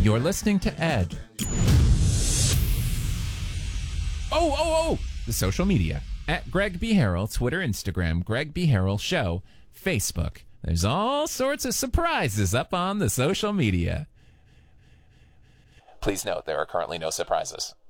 You're listening to Ed. The social media. At Greg B. Harrell, Twitter, Instagram, Greg B. Harrell Show, Facebook. There's all sorts of surprises up on the social media. Please note, there are currently no surprises.